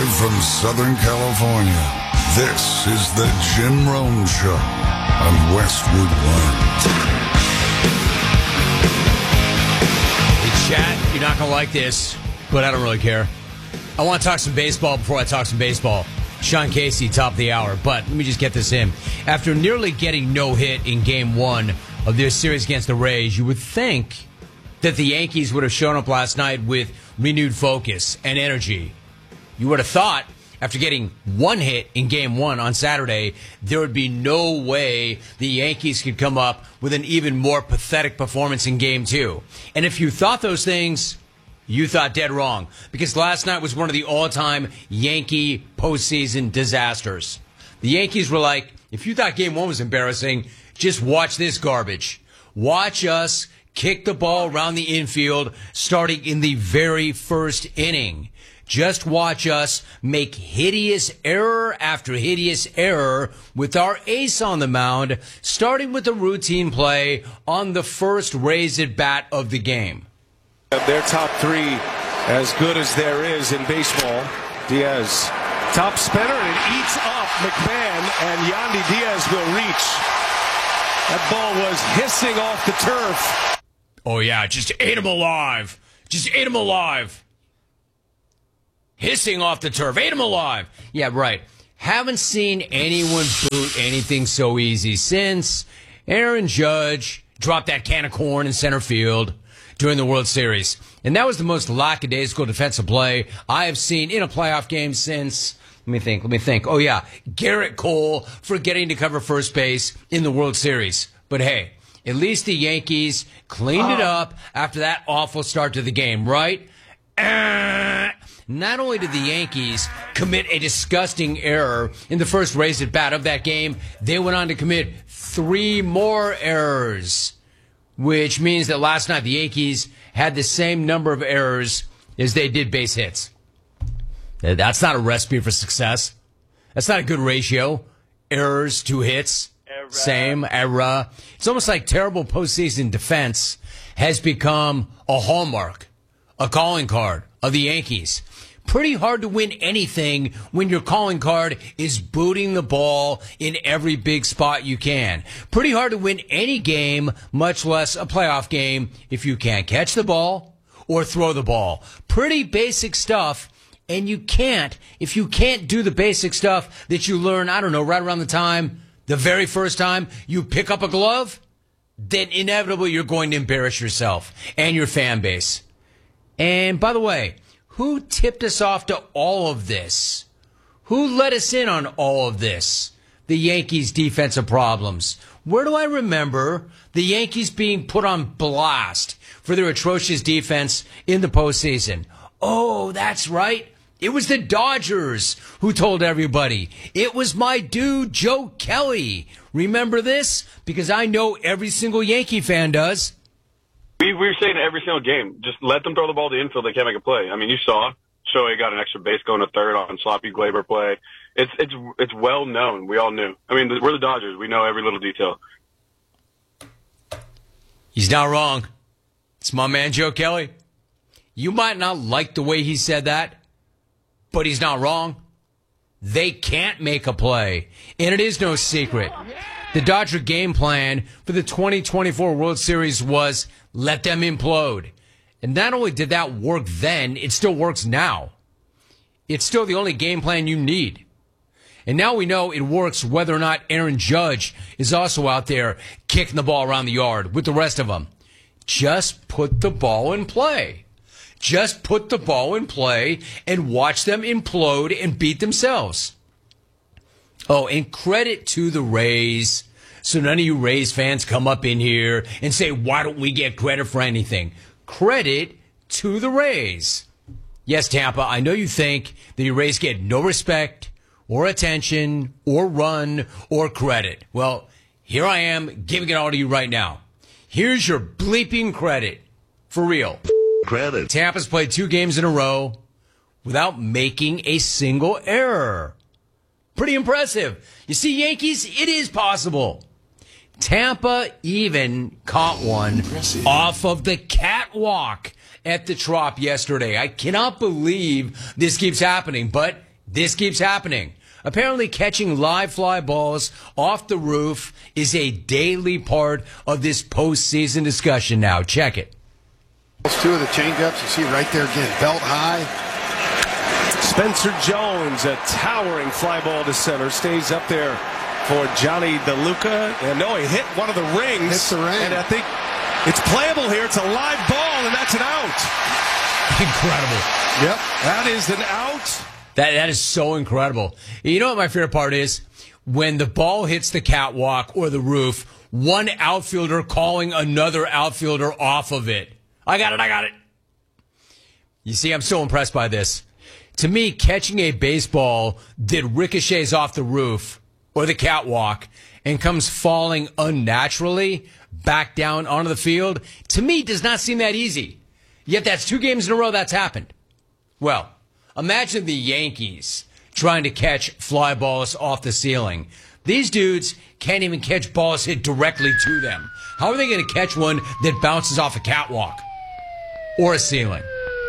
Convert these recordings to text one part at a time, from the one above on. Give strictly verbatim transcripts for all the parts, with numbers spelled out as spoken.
Live from Southern California, this is the Jim Rome Show on Westwood One. Hey, chat, you're not going to like this, but I don't really care. I want to talk some baseball before I talk some baseball. Sean Casey, top of the hour. But let me just get this in. After nearly getting no hit in game one of their series against the Rays, you would think that the Yankees would have shown up last night with renewed focus and energy. You would have thought, after getting one hit in game one on Saturday, there would be no way the Yankees could come up with an even more pathetic performance in game two. And if you thought those things, you thought dead wrong, because last night was one of the all-time Yankee postseason disasters. The Yankees were like, if you thought game one was embarrassing, just watch this garbage. Watch us kick the ball around the infield starting in the very first inning. Just watch us make hideous error after hideous error with our ace on the mound, starting with the routine play on the first Rays at bat of the game. Their top three as good as there is in baseball. Diaz, top spinner, and it eats up McMahon, and Yandy Diaz will reach. That ball was hissing off the turf. Oh, yeah, just ate him alive. Just ate him alive. Hissing off the turf. Ate him alive. Yeah, right. Haven't seen anyone boot anything so easy since Aaron Judge dropped that can of corn in center field during the World Series. And that was the most lackadaisical defensive play I have seen in a playoff game since, let me think, let me think. Oh, yeah, Garrett Cole forgetting to cover first base in the World Series. But hey, at least the Yankees cleaned it up after that awful start to the game, right? Uh, not only did the Yankees commit a disgusting error in the first Rays at bat of that game, they went on to commit three more errors, which means that last night the Yankees had the same number of errors as they did base hits. That's not a recipe for success. That's not a good ratio. Errors to hits. Error. Same error. It's almost like terrible postseason defense has become a hallmark, a calling card of the Yankees. Pretty hard to win anything when your calling card is booting the ball in every big spot you can. Pretty hard to win any game, much less a playoff game, if you can't catch the ball or throw the ball. Pretty basic stuff, and you can't, if you can't do the basic stuff that you learn, I don't know, right around the time, the very first time you pick up a glove, then inevitably you're going to embarrass yourself and your fan base. And by the way, who tipped us off to all of this? Who let us in on all of this? The Yankees' defensive problems. Where do I remember the Yankees being put on blast for their atrocious defense in the postseason? Oh, that's right. It was the Dodgers who told everybody. It was my dude, Joe Kelly. Remember this? Because I know every single Yankee fan does. We, we were saying every single game, just let them throw the ball to the infield. They can't make a play. I mean, you saw Shohei got an extra base going to third on sloppy Glaber play. It's it's it's well known. We all knew. I mean, we're the Dodgers. We know every little detail. He's not wrong. It's my man Joe Kelly. You might not like the way he said that, but he's not wrong. They can't make a play, and it is no secret. The Dodger game plan for the twenty twenty-four World Series was let them implode. And not only did that work then, it still works now. It's still the only game plan you need. And now we know it works whether or not Aaron Judge is also out there kicking the ball around the yard with the rest of them. Just put the ball in play. Just put the ball in play and watch them implode and beat themselves. Oh, and credit to the Rays. So none of you Rays fans come up in here and say, why don't we get credit for anything? Credit to the Rays. Yes, Tampa, I know you think that your Rays get no respect or attention or run or credit. Well, here I am giving it all to you right now. Here's your bleeping credit. For real. Credit. Tampa's played two games in a row without making a single error. Pretty impressive. You see, Yankees, it is possible. Tampa even caught one impressive. Off of the catwalk at the Trop yesterday. I cannot believe this keeps happening, but This keeps happening. Apparently, catching live fly balls off the roof is a daily part of this postseason discussion now. Check it. Two of the changeups, you see right there again, belt high. Spencer Jones, a towering fly ball to center, stays up there for Johnny DeLuca. And no, he hit one of the rings. Hits the ring. And I think it's playable here. It's a live ball, and that's an out. Incredible. Yep, that is an out. That That is so incredible. You know what my favorite part is? When the ball hits the catwalk or the roof, one outfielder calling another outfielder off of it. I got it, I got it. You see, I'm so impressed by this. To me, catching a baseball that ricochets off the roof or the catwalk and comes falling unnaturally back down onto the field, to me, does not seem that easy. Yet that's two games in a row that's happened. Well, imagine the Yankees trying to catch fly balls off the ceiling. These dudes can't even catch balls hit directly to them. How are they going to catch one that bounces off a catwalk or a ceiling?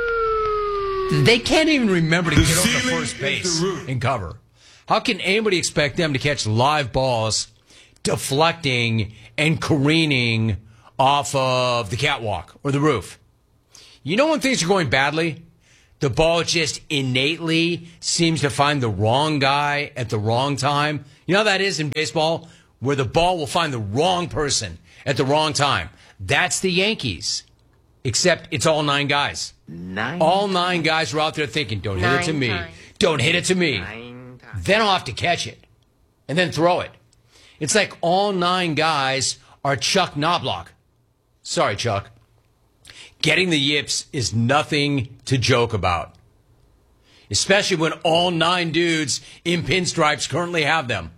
They can't even remember to The get over to ceiling first base is the roof. and cover. How can anybody expect them to catch live balls deflecting and careening off of the catwalk or the roof? You know when things are going badly? The ball just innately seems to find the wrong guy at the wrong time. You know how that is in baseball? Where the ball will find the wrong person at the wrong time. That's the Yankees. Except it's all nine guys. Nine. All nine guys are out there thinking, don't hit Nine it to me. times. Don't hit it to me. Nine times. Then I'll have to catch it. And then throw it. It's like all nine guys are Chuck Knobloch. Sorry, Chuck. Getting the yips is nothing to joke about. Especially when all nine dudes in pinstripes currently have them.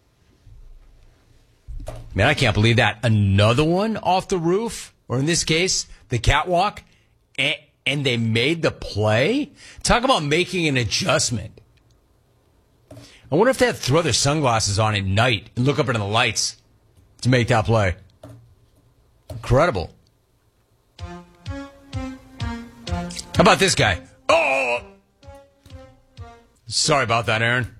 Man, I can't believe that. Another one off the roof, or in this case, the catwalk, and, and they made the play? Talk about making an adjustment. I wonder if they had to throw their sunglasses on at night and look up into the lights to make that play. Incredible. How about this guy? Oh! Sorry about that, Aaron.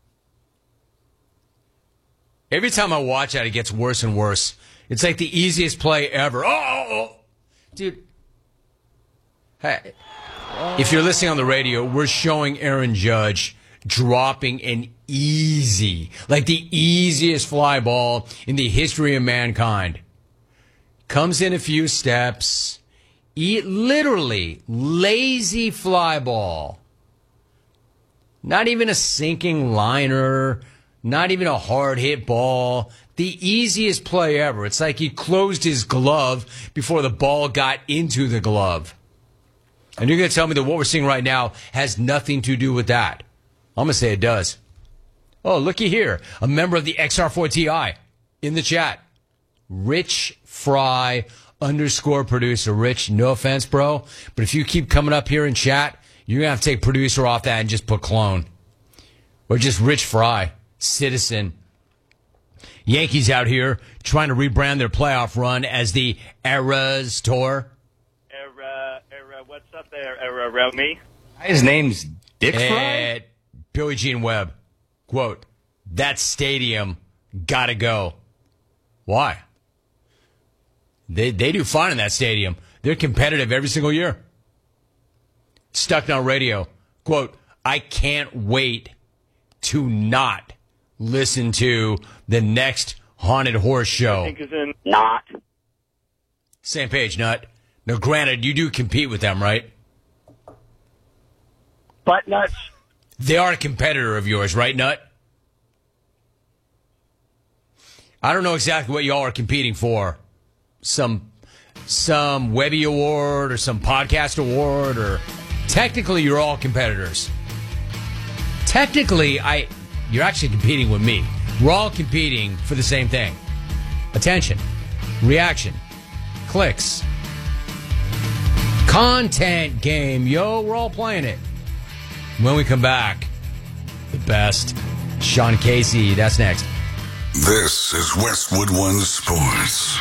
Every time I watch that, it gets worse and worse. It's like the easiest play ever. Oh! Dude. Hey. If you're listening on the radio, we're showing Aaron Judge dropping an easy, like the easiest fly ball in the history of mankind. Comes in a few steps. Eat literally lazy fly ball. Not even a sinking liner. Not even a hard hit ball. The easiest play ever. It's like he closed his glove before the ball got into the glove. And you're going to tell me that what we're seeing right now has nothing to do with that. I'm going to say it does. Oh, looky here. A member of the X R four T I in the chat. Rich Fry underscore producer. Rich, no offense, bro, but if you keep coming up here in chat, you're going to have to take producer off that and just put clone. Or just Rich Fry, citizen. Yankees out here trying to rebrand their playoff run as the Eras Tour. Era, era, what's up there, era, era, me? His name's Dick Fry? And Billie Jean Webb, quote, that stadium gotta go. Why? They they do fine in that stadium. They're competitive every single year. Stuck on radio, quote, I can't wait to not listen to the next Haunted Horse Show. I think is in not. Same page, Nut. Now, granted, you do compete with them, right? Butt nuts. They are a competitor of yours, right, Nut? I don't know exactly what y'all are competing for. Some some Webby Award or some podcast award, or technically you're all competitors. Technically, I you're actually competing with me. We're all competing for the same thing. Attention, reaction, clicks, content game. Yo, we're all playing it. When we come back, the best. Sean Casey, that's next. This is Westwood One Sports.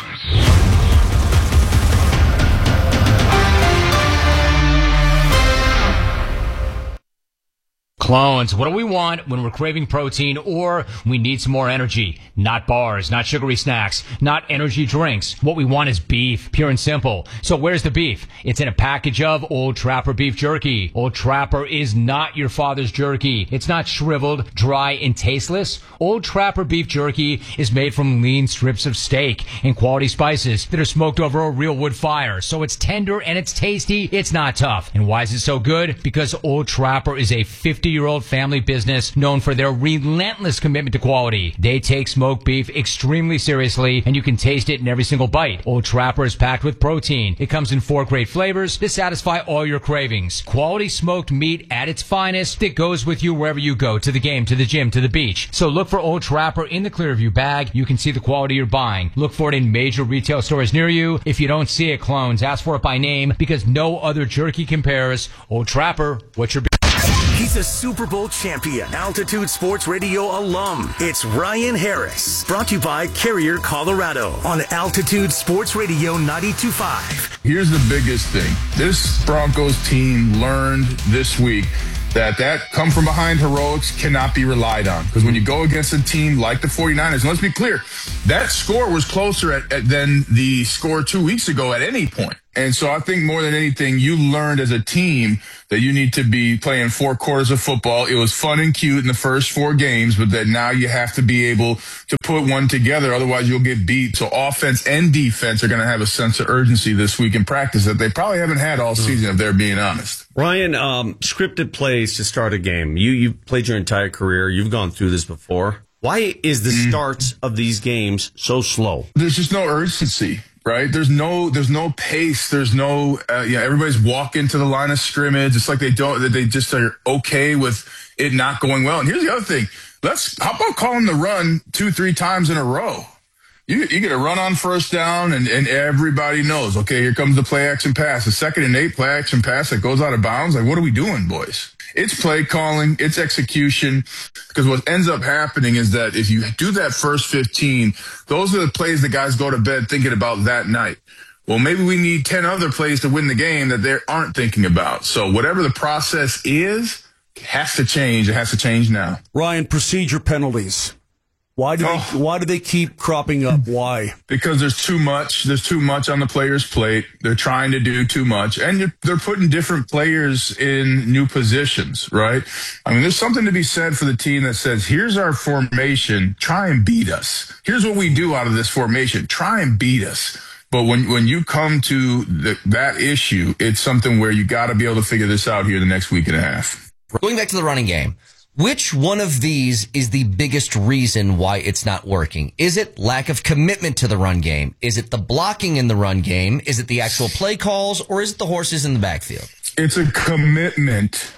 Clones, what do we want when we're craving protein or we need some more energy? Not bars, not sugary snacks, not energy drinks. What we want is beef, pure and simple. So where's the beef? It's in a package of Old Trapper beef jerky. Old Trapper is not your father's jerky. It's not shriveled, dry, and tasteless. Old Trapper beef jerky is made from lean strips of steak and quality spices that are smoked over a real wood fire. So it's tender and it's tasty. It's not tough. And why is it so good? Because Old Trapper is a fifty-year-old family business known for their relentless commitment to quality. They take smoked beef extremely seriously, and you can taste it in every single bite. Old Trapper is packed with protein. It comes in four great flavors to satisfy all your cravings. Quality smoked meat at its finest that goes with you wherever you go, to the game, to the gym, to the beach. So look for Old Trapper in the Clearview bag. You can see the quality you're buying. Look for it in major retail stores near you. If you don't see it, clones, ask for it by name because no other jerky compares. Old Trapper, what's your He's a Super Bowl champion, Altitude Sports Radio alum. It's Ryan Harris, brought to you by Carrier, Colorado, on Altitude Sports Radio ninety-two point five. Here's the biggest thing. This Broncos team learned this week that that come from behind heroics cannot be relied on. Because when you go against a team like the 49ers, and let's be clear, that score was closer at, at, than the score two weeks ago at any point. And so I think more than anything, you learned as a team that you need to be playing four quarters of football. It was fun and cute in the first four games, but that now you have to be able to put one together. Otherwise, you'll get beat. So offense and defense are going to have a sense of urgency this week in practice that they probably haven't had all season, if they're being honest. Ryan, um, scripted plays to start a game. You, you've played your entire career. You've gone through this before. Why is the mm. starts of these games so slow? There's just no urgency. Right? There's no, there's no pace. There's no, uh, yeah, everybody's walking to the line of scrimmage. It's like they don't, that they just are okay with it not going well. And here's the other thing. Let's, how about calling the run two, three times in a row? You, you get a run on first down and, and everybody knows, okay, here comes the play action pass. The second and eight play action pass that goes out of bounds. Like, what are we doing, boys? It's play calling, it's execution, because what ends up happening is that if you do that first fifteen, those are the plays the guys go to bed thinking about that night. Well, maybe we need ten other plays to win the game that they aren't thinking about. So whatever the process is, it has to change. It has to change now. Ryan, procedure penalties. Why do oh. they, why do they keep cropping up? Why? Because there's too much. There's too much on the player's plate. They're trying to do too much. And you're, they're putting different players in new positions, right? I mean, there's something to be said for the team that says, here's our formation. Try and beat us. Here's what we do out of this formation. Try and beat us. But when, when you come to the, that issue, it's something where you got to be able to figure this out here the next week and a half. Going back to the running game. Which one of these is the biggest reason why it's not working? Is it lack of commitment to the run game? Is it the blocking in the run game? Is it the actual play calls? Or is it the horses in the backfield? It's a commitment.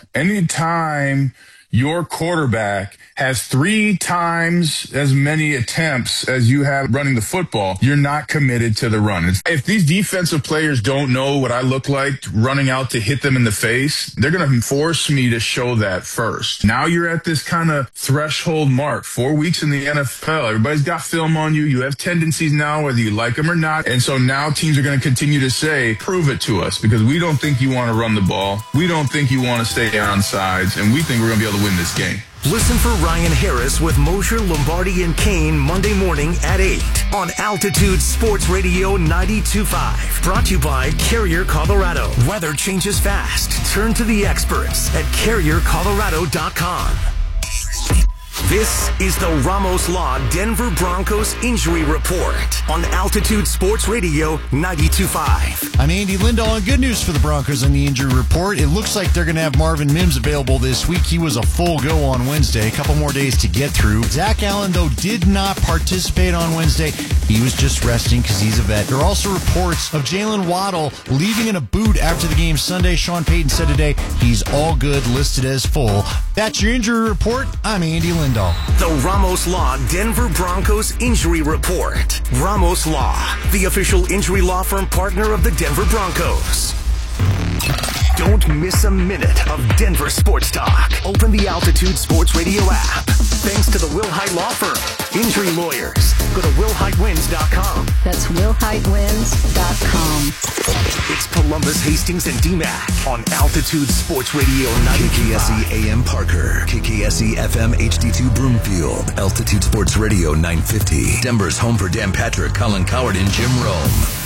Anytime your quarterback has three times as many attempts as you have running the football, you're not committed to the run. If these defensive players don't know what I look like running out to hit them in the face, they're going to force me to show that first. Now you're at this kind of threshold mark, four weeks in the N F L. Everybody's got film on you. You have tendencies now, whether you like them or not. And so now teams are going to continue to say, prove it to us, because we don't think you want to run the ball. We don't think you want to stay on sides, and we think we're going to be able to win this game. Listen for Ryan Harris with Mosher, Lombardi, and Kane Monday morning at eight on Altitude Sports Radio ninety-two point five. Brought to you by Carrier, Colorado. Weather changes fast. Turn to the experts at carrier colorado dot com. This is the Ramos Law Denver Broncos Injury Report on Altitude Sports Radio ninety-two point five. I'm Andy Lindahl, and good news for the Broncos on the injury report. It looks like they're going to have Marvin Mims available this week. He was a full go on Wednesday. A couple more days to get through. Zach Allen, though, did not participate on Wednesday. He was just resting because he's a vet. There are also reports of Jalen Waddle leaving in a boot after the game Sunday. Sean Payton said today he's all good, listed as full. That's your injury report. I'm Andy Lindahl. The Ramos Law Denver Broncos Injury Report. Ramos Law, the official injury law firm partner of the Denver Broncos. Don't miss a minute of Denver sports talk. Open the Altitude Sports Radio app. thanks to the Wilhite Law Firm. Injury lawyers. Go to will hite wins dot com. That's will hite wins dot com. It's Columbus, Hastings, and D MAC on Altitude Sports Radio ninety. K K S E A M Parker. K K S E F M H D two Broomfield. Altitude Sports Radio nine fifty. Denver's home for Dan Patrick, Colin Coward, and Jim Rome.